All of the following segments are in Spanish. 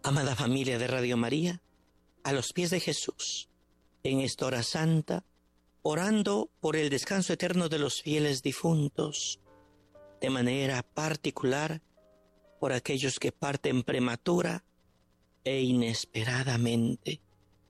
Amada familia de Radio María, a los pies de Jesús, en esta hora santa, orando por el descanso eterno de los fieles difuntos, de manera particular por aquellos que parten prematura e inesperadamente.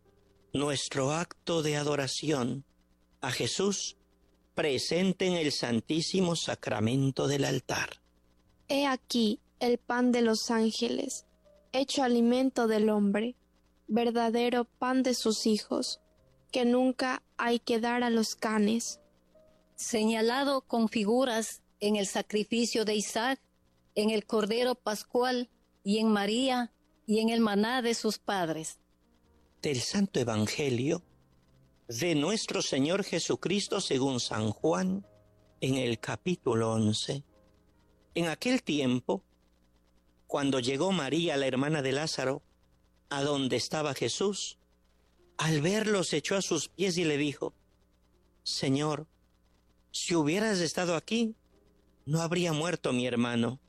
Nuestro acto de adoración a Jesús presente en el Santísimo Sacramento del altar. He aquí el pan de los ángeles, hecho alimento del hombre, verdadero pan de sus hijos, que nunca hay que dar a los canes. Señalado con figuras en el sacrificio de Isaac, en el Cordero Pascual y en María y en el maná de sus padres. Del Santo Evangelio de nuestro Señor Jesucristo según San Juan, en el capítulo 11. En aquel tiempo, cuando llegó María, la hermana de Lázaro, a donde estaba Jesús, al verlo se echó a sus pies y le dijo: Señor, si hubieras estado aquí, no habría muerto mi hermano.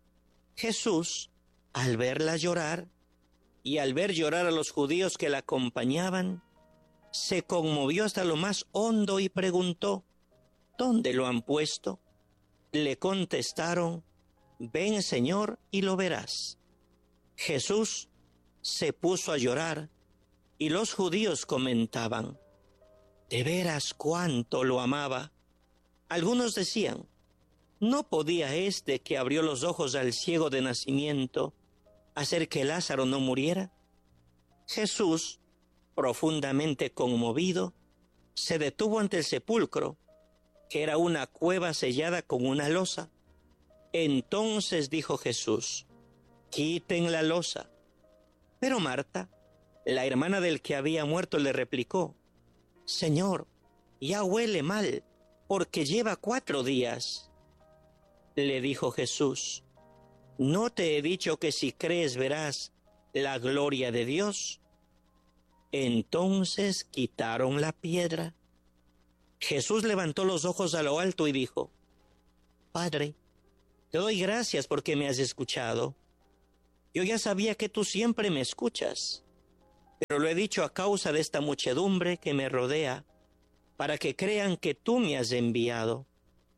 Jesús, al verla llorar, y al ver llorar a los judíos que la acompañaban, se conmovió hasta lo más hondo y preguntó: ¿Dónde lo han puesto? Le contestaron: Ven, Señor, y lo verás. Jesús se puso a llorar, y los judíos comentaban: de veras cuánto lo amaba. Algunos decían: ¿no podía este que abrió los ojos al ciego de nacimiento hacer que Lázaro no muriera? Jesús, profundamente conmovido, se detuvo ante el sepulcro, que era una cueva sellada con una losa. Entonces dijo Jesús: quiten la losa. Pero Marta, la hermana del que había muerto, le replicó: Señor, ya huele mal, porque lleva 4 días. Le dijo Jesús: ¿no te he dicho que si crees verás la gloria de Dios? Entonces quitaron la piedra. Jesús levantó los ojos a lo alto y dijo: Padre, te doy gracias porque me has escuchado. Yo ya sabía que tú siempre me escuchas, pero lo he dicho a causa de esta muchedumbre que me rodea, para que crean que tú me has enviado.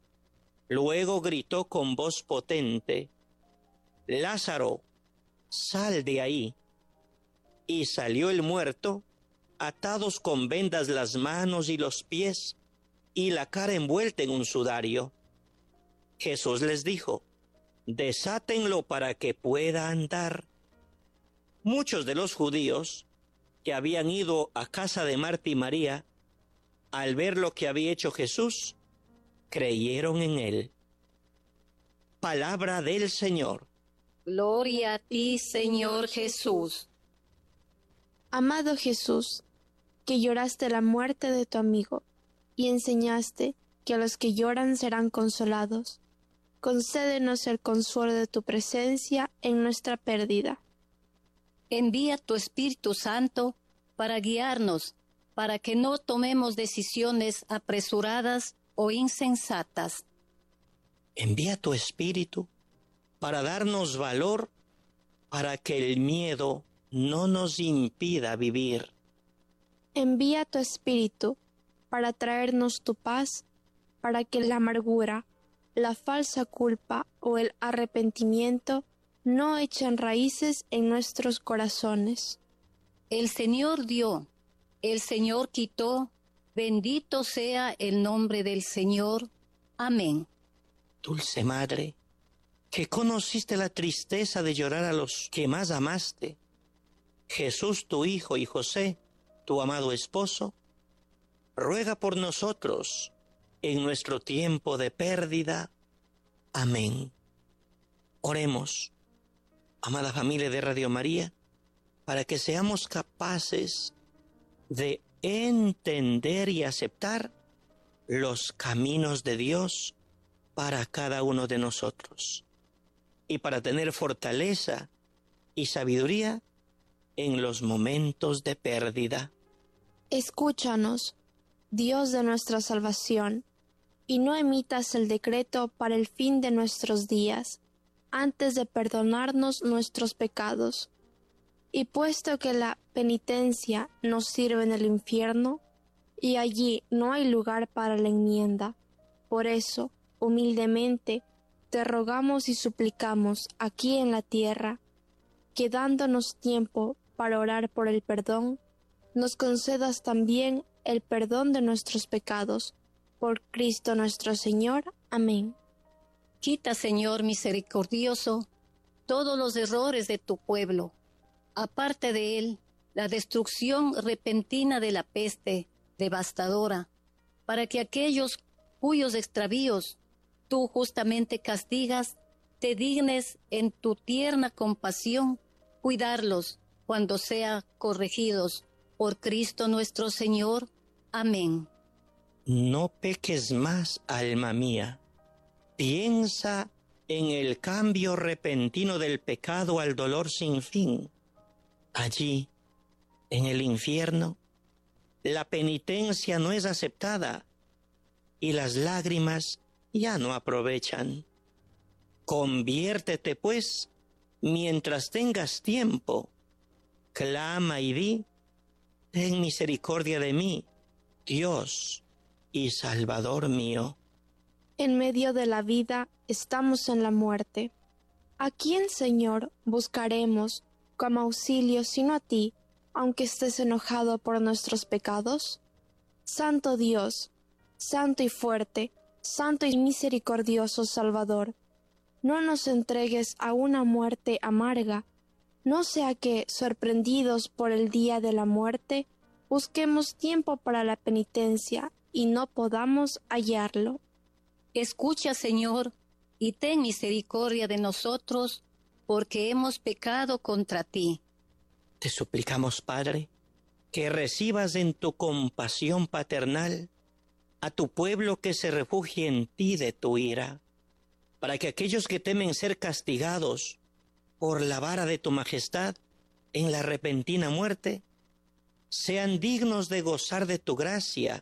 Luego gritó con voz potente: Lázaro, sal de ahí. Y salió el muerto, atados con vendas las manos y los pies, y la cara envuelta en un sudario. Jesús les dijo: desátenlo para que pueda andar. Muchos de los judíos que habían ido a casa de Marta y María, al ver lo que había hecho Jesús, creyeron en él. Palabra del Señor. Gloria a ti, Señor Jesús. Amado Jesús, que lloraste la muerte de tu amigo y enseñaste que a los que lloran serán consolados, concédenos el consuelo de tu presencia en nuestra pérdida. Envía tu Espíritu Santo para guiarnos, para que no tomemos decisiones apresuradas o insensatas. Envía tu Espíritu para darnos valor, para que el miedo no nos impida vivir. Envía tu Espíritu para traernos tu paz, para que la amargura, la falsa culpa o el arrepentimiento no echen raíces en nuestros corazones. El Señor dio, el Señor quitó, bendito sea el nombre del Señor. Amén. Dulce Madre, que conociste la tristeza de llorar a los que más amaste, Jesús tu Hijo y José, tu amado esposo, ruega por nosotros en nuestro tiempo de pérdida. Amén. Oremos, amada familia de Radio María, para que seamos capaces de entender y aceptar los caminos de Dios para cada uno de nosotros, y para tener fortaleza y sabiduría en los momentos de pérdida. Escúchanos, Dios de nuestra salvación, y no emitas el decreto para el fin de nuestros días, antes de perdonarnos nuestros pecados. Y puesto que la penitencia nos sirve en el infierno, y allí no hay lugar para la enmienda, por eso, humildemente, te rogamos y suplicamos aquí en la tierra, que dándonos tiempo para orar por el perdón, nos concedas también el perdón de nuestros pecados. Por Cristo nuestro Señor. Amén. Quita, Señor misericordioso, todos los errores de tu pueblo. Aparte de él, la destrucción repentina de la peste devastadora, para que aquellos cuyos extravíos tú justamente castigas, te dignes en tu tierna compasión cuidarlos cuando sean corregidos. Por Cristo nuestro Señor. Amén. No peques más, alma mía. Piensa en el cambio repentino del pecado al dolor sin fin. Allí, en el infierno, la penitencia no es aceptada y las lágrimas ya no aprovechan. Conviértete, pues, mientras tengas tiempo. Clama y di: ten misericordia de mí, Dios y Salvador mío. En medio de la vida estamos en la muerte. ¿A quién, Señor, buscaremos como auxilio sino a ti, aunque estés enojado por nuestros pecados? Santo Dios, santo y fuerte, santo y misericordioso Salvador, no nos entregues a una muerte amarga, no sea que, sorprendidos por el día de la muerte, busquemos tiempo para la penitencia y no podamos hallarlo. Escucha, Señor, y ten misericordia de nosotros, porque hemos pecado contra ti. Te suplicamos, Padre, que recibas en tu compasión paternal a tu pueblo que se refugie en ti de tu ira, para que aquellos que temen ser castigados por la vara de tu majestad en la repentina muerte, sean dignos de gozar de tu gracia.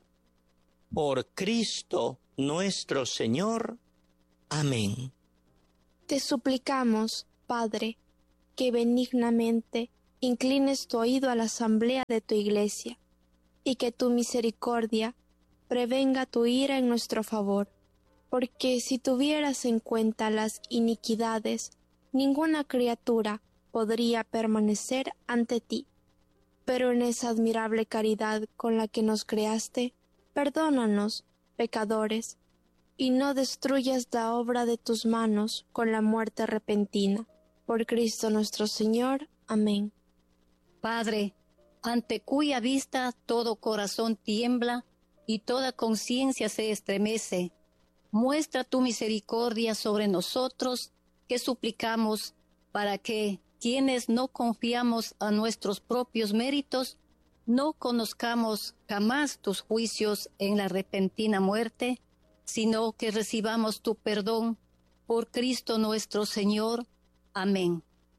Por Cristo nuestro Señor. Amén. Te suplicamos, Padre, que benignamente inclines tu oído a la asamblea de tu Iglesia, y que tu misericordia prevenga tu ira en nuestro favor, porque si tuvieras en cuenta las iniquidades, ninguna criatura podría permanecer ante ti. Pero en esa admirable caridad con la que nos creaste, perdónanos, pecadores, y no destruyas la obra de tus manos con la muerte repentina. Por Cristo nuestro Señor. Amén. Padre, ante cuya vista todo corazón tiembla y toda conciencia se estremece, muestra tu misericordia sobre nosotros, que suplicamos, para que, quienes no confiamos a nuestros propios méritos, no conozcamos jamás tus juicios en la repentina muerte, sino que recibamos tu perdón por Cristo nuestro Señor. Amén.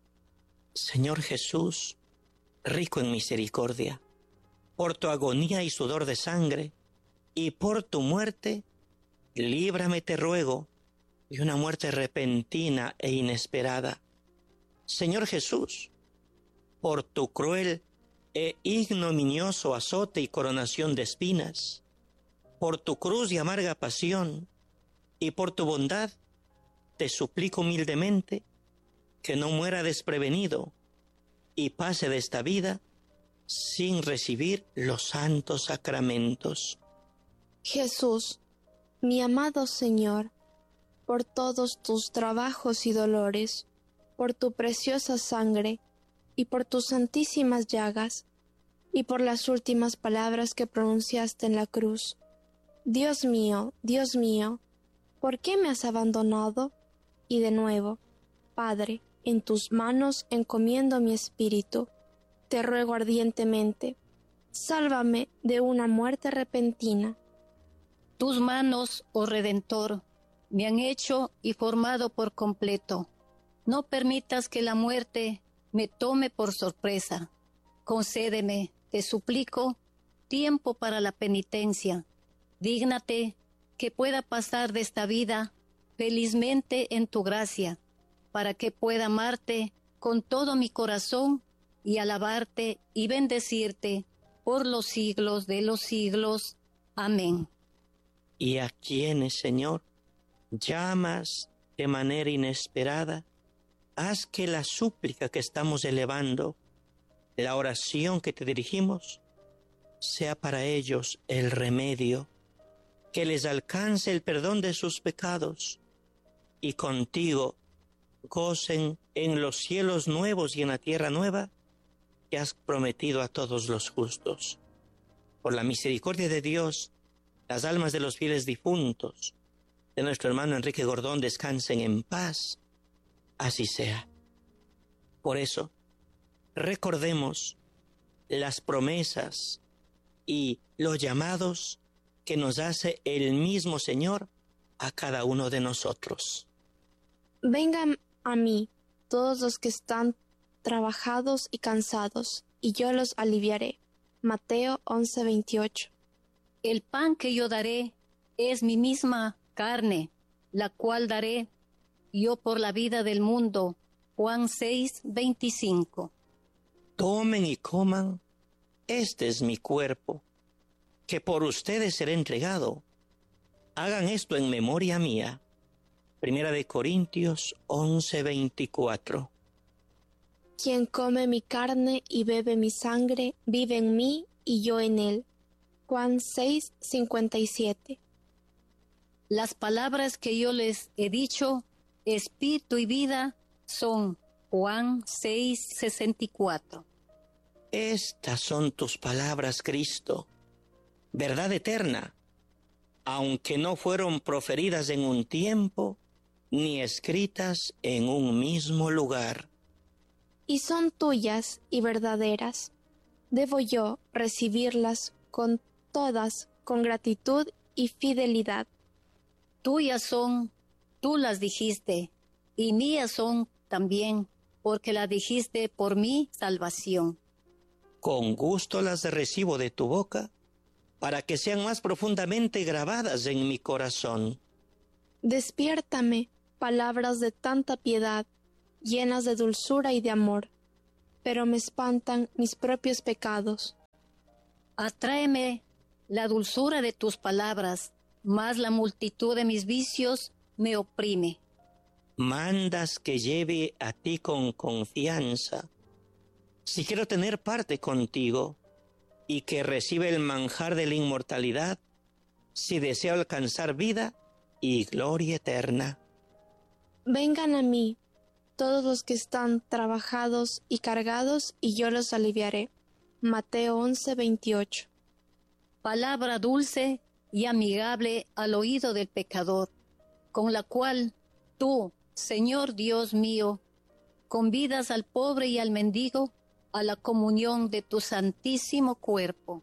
Señor Jesús, rico en misericordia, por tu agonía y sudor de sangre, y por tu muerte, líbrame, te ruego, de una muerte repentina e inesperada. Señor Jesús, por tu cruel e ignominioso azote y coronación de espinas, por tu cruz y amarga pasión, y por tu bondad, te suplico humildemente que no muera desprevenido y pase de esta vida sin recibir los santos sacramentos. Jesús, mi amado Señor, por todos tus trabajos y dolores, por tu preciosa sangre y por tus santísimas llagas, y por las últimas palabras que pronunciaste en la cruz. Dios mío, ¿por qué me has abandonado? Y de nuevo, Padre, en tus manos encomiendo mi espíritu. Te ruego ardientemente, sálvame de una muerte repentina. Tus manos, oh Redentor, me han hecho y formado por completo. No permitas que la muerte me tome por sorpresa. Concédeme, te suplico, tiempo para la penitencia. Dígnate que pueda pasar de esta vida felizmente en tu gracia, para que pueda amarte con todo mi corazón y alabarte y bendecirte por los siglos de los siglos. Amén. Y a quienes, Señor, llamas de manera inesperada, haz que la súplica que estamos elevando, la oración que te dirigimos, sea para ellos el remedio, que les alcance el perdón de sus pecados y contigo gocen en los cielos nuevos y en la tierra nueva que has prometido a todos los justos. Por la misericordia de Dios, las almas de los fieles difuntos, de nuestro hermano Enrique Gordón, descansen en paz. Así sea. Por eso, recordemos las promesas y los llamados que nos hace el mismo Señor a cada uno de nosotros. Vengan a mí todos los que están trabajados y cansados, y yo los aliviaré. Mateo 11:28. El pan que yo daré es mi misma carne, la cual daré yo por la vida del mundo. Juan 6:25. Tomen y coman, este es mi cuerpo, que por ustedes será entregado. Hagan esto en memoria mía. Primera de Corintios 11:24. Quien come mi carne y bebe mi sangre, vive en mí y yo en él. Juan 6:57. Las palabras que yo les he dicho, espíritu y vida, son Juan 6:64. Estas son tus palabras, Cristo, verdad eterna, aunque no fueron proferidas en un tiempo, ni escritas en un mismo lugar. Y son tuyas y verdaderas. Debo yo recibirlas con todas, con gratitud y fidelidad. Tuyas son, tú las dijiste, y mías son también, porque las dijiste por mi salvación. Con gusto las recibo de tu boca, para que sean más profundamente grabadas en mi corazón. Despiértame palabras de tanta piedad, llenas de dulzura y de amor, pero me espantan mis propios pecados. Atráeme la dulzura de tus palabras, mas la multitud de mis vicios me oprime. Mandas que lleve a ti con confianza, si quiero tener parte contigo, y que reciba el manjar de la inmortalidad, si deseo alcanzar vida y gloria eterna. Vengan a mí todos los que están trabajados y cargados, y yo los aliviaré. Mateo 11:28. Palabra dulce y amigable al oído del pecador, con la cual tú, Señor Dios mío, convidas al pobre y al mendigo a la comunión de tu santísimo cuerpo.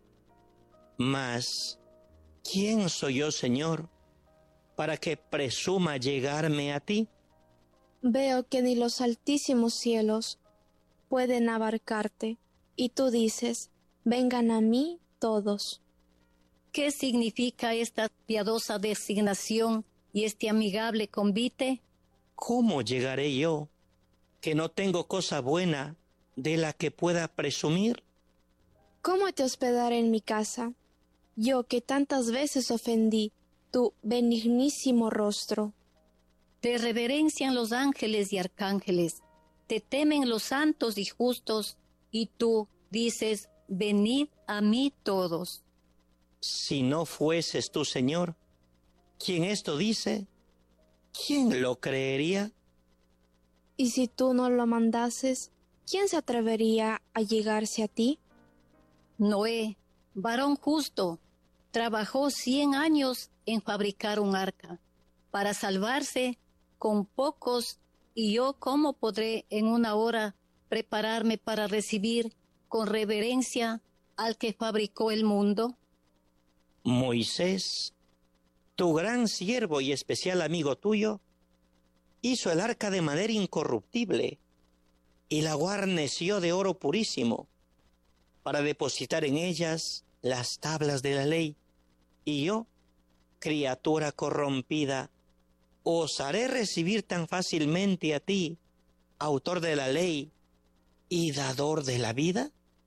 Mas, ¿quién soy yo, Señor, para que presuma llegarme a ti? Veo que ni los altísimos cielos pueden abarcarte, y tú dices, vengan a mí todos. ¿Qué significa esta piadosa designación y este amigable convite? ¿Cómo llegaré yo, que no tengo cosa buena de la que pueda presumir? ¿Cómo te hospedaré en mi casa, yo que tantas veces ofendí tu benignísimo rostro? Te reverencian los ángeles y arcángeles, te temen los santos y justos, y tú dices, venid a mí todos. Si no fueses tú, Señor, quien esto dice, ¿quién lo creería? Y si tú no lo mandases, ¿quién se atrevería a llegarse a ti? Noé, varón justo, trabajó 100 años en fabricar un arca, para salvarse con pocos, y yo ¿cómo podré en una hora prepararme para recibir con reverencia al que fabricó el mundo? Moisés, tu gran siervo y especial amigo tuyo, hizo el arca de madera incorruptible y la guarneció de oro purísimo para depositar en ellas las tablas de la ley. Y yo, criatura corrompida, ¿osaré recibir tan fácilmente a ti, autor de la ley, y dador de la vida?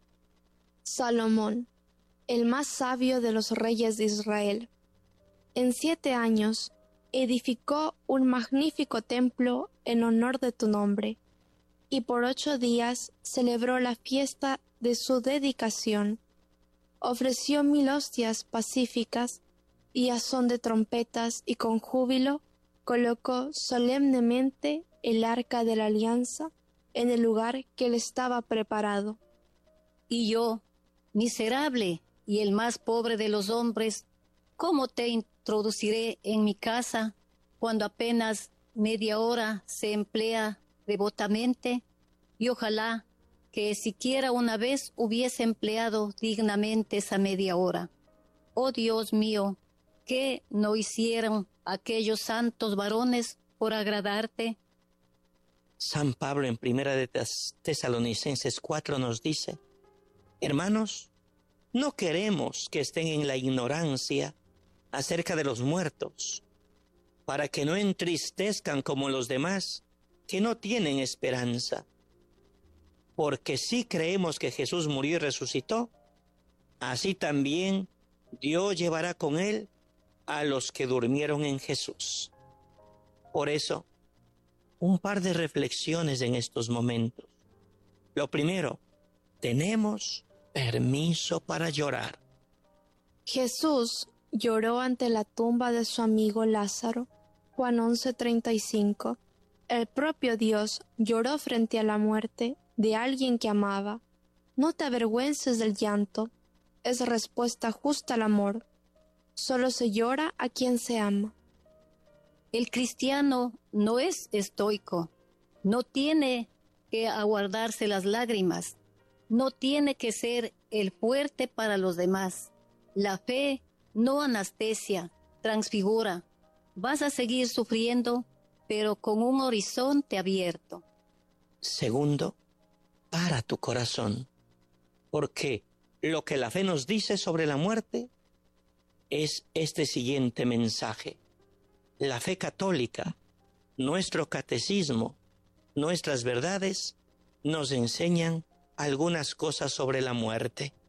Salomón, el más sabio de los reyes de Israel, en 7 años edificó un magnífico templo en honor de tu nombre, y por 8 días celebró la fiesta de su dedicación. Ofreció 1000 hostias pacíficas, y a son de trompetas y con júbilo colocó solemnemente el arca de la alianza en el lugar que le estaba preparado. Y yo, miserable y el más pobre de los hombres, ¿cómo te introduciré en mi casa cuando apenas media hora se emplea devotamente? Y ojalá que siquiera una vez hubiese empleado dignamente esa media hora. Oh Dios mío, ¿qué no hicieron aquellos santos varones por agradarte? San Pablo en Primera de Tesalonicenses 4 nos dice: hermanos, no queremos que estén en la ignorancia acerca de los muertos, para que no entristezcan como los demás que no tienen esperanza. Porque si creemos que Jesús murió y resucitó, así también Dios llevará con él a los que durmieron en Jesús. Por eso, un par de reflexiones en estos momentos. Lo primero, tenemos permiso para llorar. Jesús lloró ante la tumba de su amigo Lázaro, Juan 11:35. El propio Dios lloró frente a la muerte de alguien que amaba. No te avergüences del llanto, es respuesta justa al amor. Solo se llora a quien se ama. El cristiano no es estoico, no tiene que aguardarse las lágrimas, no tiene que ser el fuerte para los demás. La fe no anestesia, transfigura. Vas a seguir sufriendo, pero con un horizonte abierto. Segundo, para tu corazón, porque lo que la fe nos dice sobre la muerte es este siguiente mensaje. La fe católica, nuestro catecismo, nuestras verdades nos enseñan algunas cosas sobre la muerte.